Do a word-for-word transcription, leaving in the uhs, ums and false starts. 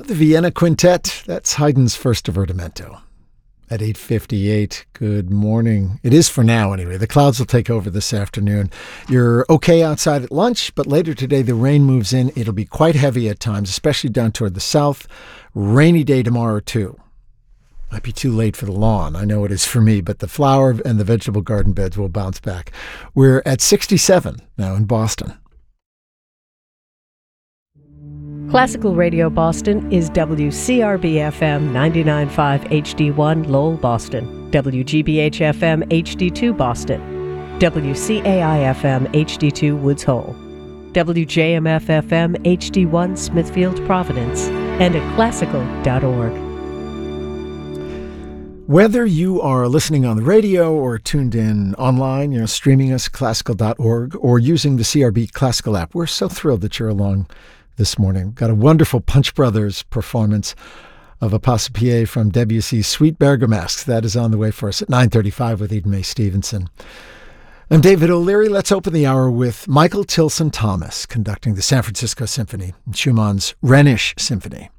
The Vienna Quintet, that's Haydn's first divertimento. At eight fifty-eight, good morning. It is for now, anyway. The clouds will take over this afternoon. You're okay outside at lunch, but later today the rain moves in. It'll be quite heavy at times, especially down toward the south. Rainy day tomorrow, too. Might be too late for the lawn. I know it is for me, but the flower and the vegetable garden beds will bounce back. We're at sixty-seven now in Boston. Classical Radio Boston is W C R B F M ninety-nine point five H D one Lowell, Boston, W G B H F M H D two Boston, W C A I F M H D two Woods Hole, W J M F F M H D one Smithfield, Providence, and at classical dot org. Whether you are listening on the radio or tuned in online, you know, streaming us at classical dot org or using the C R B Classical app, we're so thrilled that you're along this morning. Got a wonderful Punch Brothers performance of a Passepied from Debussy's Sweet Bergamasque. That is on the way for us at nine thirty-five with Eden May Stevenson. I'm David O'Leary. Let's open the hour with Michael Tilson Thomas conducting the San Francisco Symphony and Schumann's Rhenish Symphony.